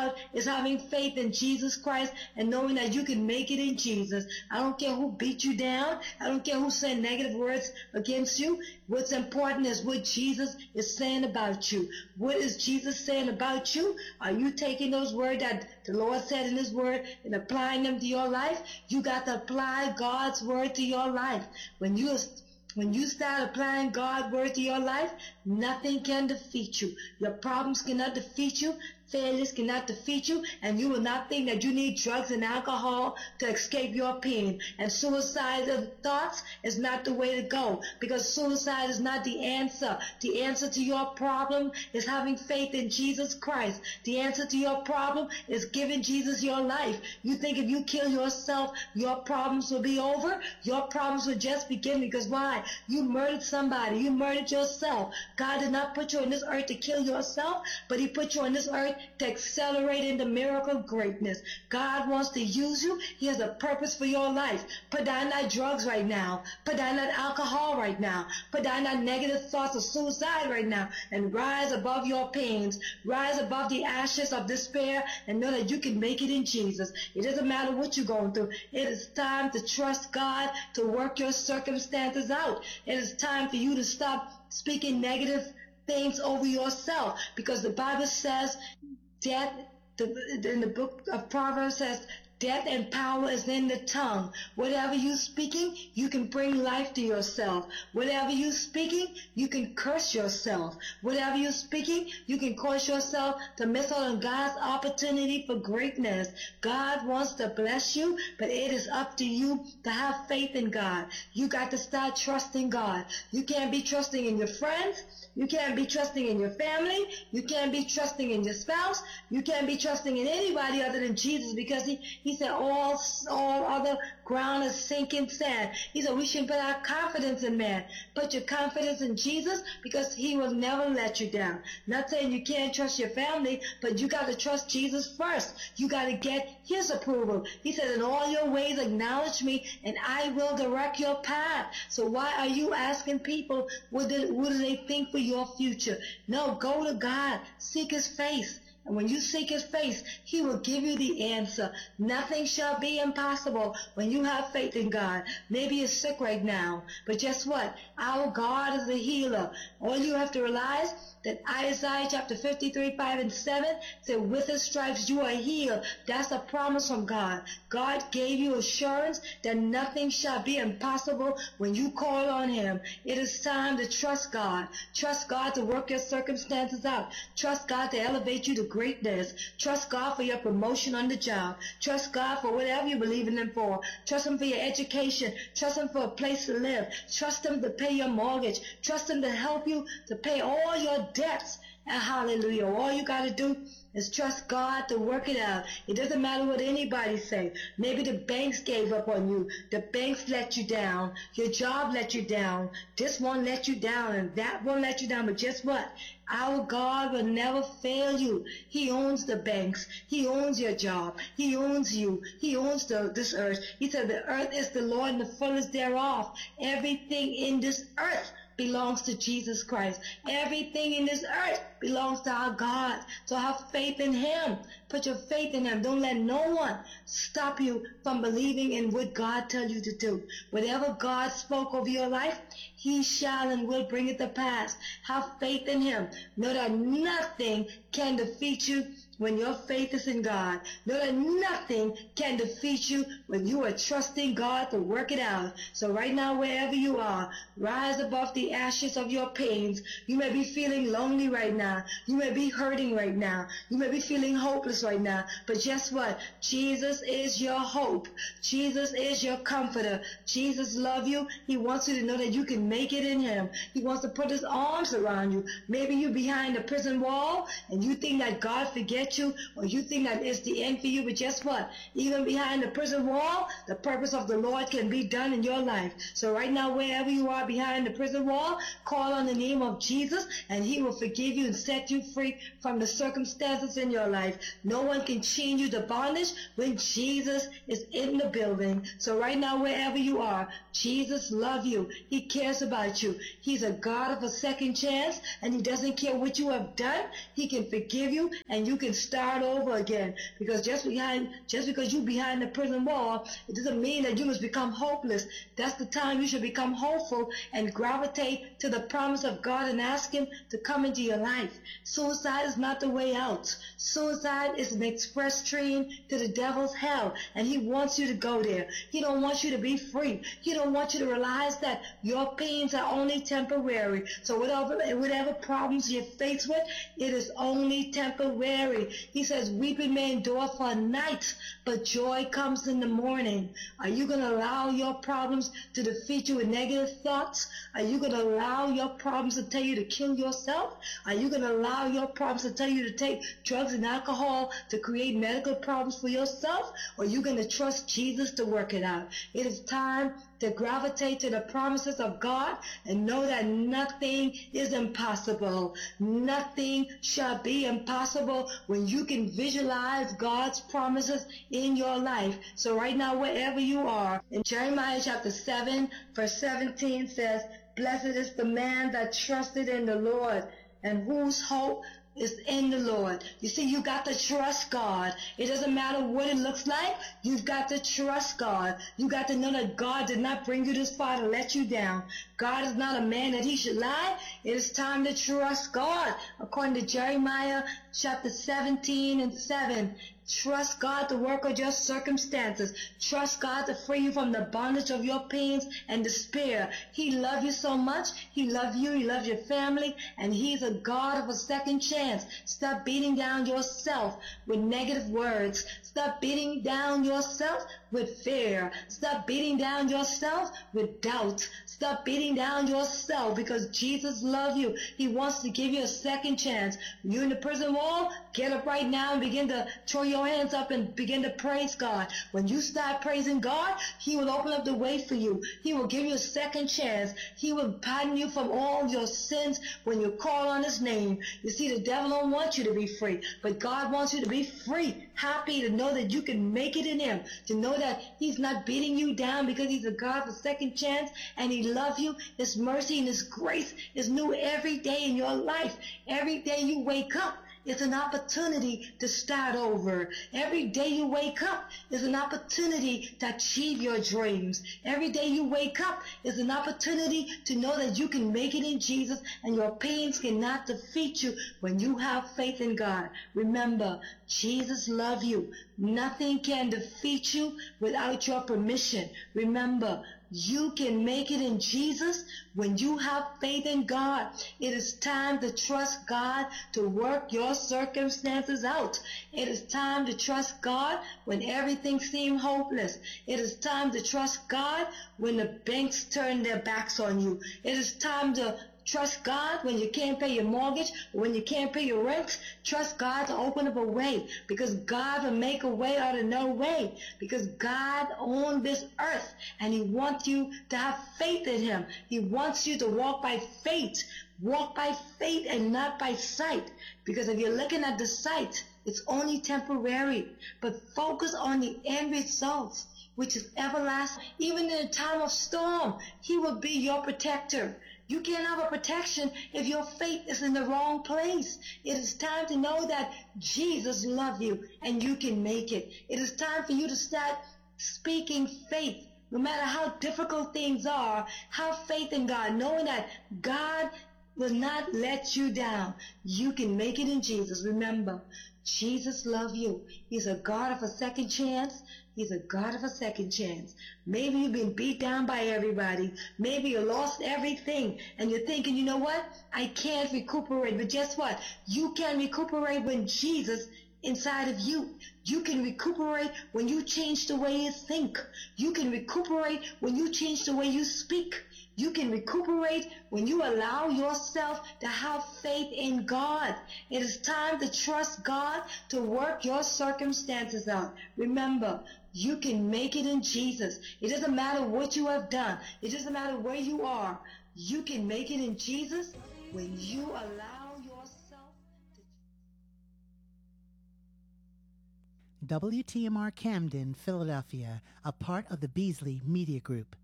about is having faith in Jesus Christ and knowing that you can make it in Jesus. I don't care who beat you down. I don't care who said negative words against you. What's important is what Jesus is saying about you. What is Jesus saying about you? Are you taking those words that the Lord said in His Word and applying them to your life? You got to apply God's Word to your life. When you start applying God's Word to your life, nothing can defeat you. Your problems cannot defeat you. Failures cannot defeat you, and you will not think that you need drugs and alcohol to escape your pain. And suicidal thoughts is not the way to go, because suicide is not the answer. The answer to your problem is having faith in Jesus Christ. The answer to your problem is giving Jesus your life. You think if you kill yourself, your problems will be over? Your problems will just begin, because why? You murdered somebody. You murdered yourself. God did not put you on this earth to kill yourself, but He put you on this earth to accelerate into miracle greatness. God wants to use you. He has a purpose for your life. Put down that drugs right now. Put down that alcohol right now. Put down that negative thoughts of suicide right now, and rise above your pains. Rise above the ashes of despair, and know that you can make it in Jesus. It doesn't matter what you're going through. It is time to trust God to work your circumstances out. It is time for you to stop speaking negative things over yourself, because the Bible says death, in the book of Proverbs says, death and power is in the tongue. Whatever you speaking, you can bring life to yourself. Whatever you speaking, you can curse yourself. Whatever you speaking, you can cause yourself to miss out on God's opportunity for greatness. God wants to bless you, but it is up to you to have faith in God. You got to start trusting God. You can't be trusting in your friends. You can't be trusting in your family. You can't be trusting in your spouse. You can't be trusting in anybody other than Jesus, because he said all other ground is sinking sand. He said we shouldn't put our confidence in man. Put your confidence in Jesus, because He will never let you down. Not saying you can't trust your family, but you got to trust Jesus first. You got to get His approval. He said, in all your ways acknowledge me, and I will direct your path. So why are you asking people what do they think for your future? No, go to God. Seek His face. And when you seek His face, He will give you the answer. Nothing shall be impossible when you have faith in God. Maybe you're sick right now, but guess what? Our God is a healer. All you have to realize that Isaiah chapter 53, 5 and 7 said, with His stripes you are healed. That's a promise from God. God gave you assurance that nothing shall be impossible when you call on Him. It is time to trust God. Trust God to work your circumstances out. Trust God to elevate you to greatness. Trust God for your promotion on the job. Trust God for whatever you believe in Him for. Trust Him for your education. Trust Him for a place to live. Trust Him to pay your mortgage. Trust Him to help you to pay all your debts. And hallelujah. All you got to do is trust God to work it out. It doesn't matter what anybody say. Maybe the banks gave up on you. The banks let you down. Your job let you down. This one let you down, and that one let you down. But guess what? Our God will never fail you. He owns the banks. He owns your job. He owns you. He owns this earth. He said the earth is the Lord and the fullness thereof. Everything in this earth belongs to Jesus Christ. Everything in this earth belongs to our God. So have faith in Him. Put your faith in Him. Don't let no one stop you from believing in what God tells you to do. Whatever God spoke over your life, He shall and will bring it to pass. Have faith in Him. Know that nothing can defeat you when your faith is in God. Know that nothing can defeat you when you are trusting God to work it out. So right now, wherever you are, rise above the ashes of your pains. You may be feeling lonely right now. You may be hurting right now. You may be feeling hopeless right now. But guess what? Jesus is your hope. Jesus is your comforter. Jesus loves you. He wants you to know that you can make it in Him. He wants to put His arms around you. Maybe you're behind the prison wall and you think that God forgets you, or you think that it's the end for you. But guess what? Even behind the prison wall, the purpose of the Lord can be done in your life. So right now, wherever you are behind the prison wall, call on the name of Jesus, and He will forgive you and set you free from the circumstances in your life. No one can chain you to bondage when Jesus is in the building. So right now, wherever you are, Jesus loves you. He cares about you. He's a God of a second chance, and He doesn't care what you have done. He can forgive you, and you can can start over again. Because just because you're behind the prison wall, it doesn't mean that you must become hopeless. That's the time you should become hopeful and gravitate to the promise of God and ask Him to come into your life. Suicide is not the way out. Suicide is an express train to the devil's hell, and he wants you to go there. He don't want you to be free. He don't want you to realize that your pains are only temporary. So whatever problems you're faced with, it is only temporary. He says, weeping may endure for a night, but joy comes in the morning. Are you going to allow your problems to defeat you with negative thoughts? Are you going to allow your problems to tell you to kill yourself? Are you going to allow your problems to tell you to take drugs and alcohol to create medical problems for yourself? Or are you going to trust Jesus to work it out? It is time to gravitate to the promises of God and know that nothing is impossible. Nothing shall be impossible when you can visualize God's promises in your life. So right now, wherever you are, in Jeremiah chapter 7, verse 17 says, blessed is the man that trusted in the Lord and whose hope is in the Lord. You see, you got to trust God. It doesn't matter what it looks like. You've got to trust God. You got to know that God did not bring you this far to let you down. God is not a man that he should lie. It is time to trust God. According to Jeremiah chapter 17 and 7, trust God to work out your circumstances. Trust God to free you from the bondage of your pains and despair. He loves you so much. He loves you. He loves your family. And he's a God of a second chance. Stop beating down yourself with negative words. Stop beating down yourself with fear. Stop beating down yourself with doubt. Stop beating down yourself because Jesus loves you. He wants to give you a second chance. You're in the prison wall, get up right now and begin to throw your hands up and begin to praise God. When you start praising God, he will open up the way for you. He will give you a second chance. He will pardon you from all your sins when you call on his name. You see, the devil don't want you to be free, but God wants you to be free, happy to know that you can make it in him, to know that he's not beating you down because he's a God for second chance and he loves you. His mercy and his grace is new every day in your life. Every day you wake up, it's an opportunity to start over. Every day you wake up is an opportunity to achieve your dreams. Every day you wake up is an opportunity to know that you can make it in Jesus and your pains cannot defeat you when you have faith in God. Remember, Jesus loves you. Nothing can defeat you without your permission. Remember, you can make it in Jesus when you have faith in God. It is time to trust God to work your circumstances out. It is time to trust God when everything seems hopeless. It is time to trust God when the banks turn their backs on you. It is time to trust God when you can't pay your mortgage, when you can't pay your rent. Trust God to open up a way, because God will make a way out of no way, because God owns this earth and he wants you to have faith in him. He wants you to walk by faith. Walk by faith and not by sight, because if you're looking at the sight, it's only temporary, but focus on the end results, which is everlasting. Even in a time of storm, he will be your protector. You can't have a protection if your faith is in the wrong place. It is time to know that Jesus loves you and you can make it. It is time for you to start speaking faith. No matter how difficult things are, have faith in God, knowing that God will not let you down. You can make it in Jesus. Remember, Jesus loves you. He's a God of a second chance. He's a God of a second chance. Maybe you've been beat down by everybody. Maybe you lost everything and you're thinking, you know what? I can't recuperate. But guess what? You can recuperate when Jesus inside of you. You can recuperate when you change the way you think. You can recuperate when you change the way you speak. You can recuperate when you allow yourself to have faith in God. It is time to trust God to work your circumstances out. Remember, you can make it in Jesus. It doesn't matter what you have done. It doesn't matter where you are. You can make it in Jesus when you allow yourself to... WTMR Camden, Philadelphia, a part of the Beasley Media Group.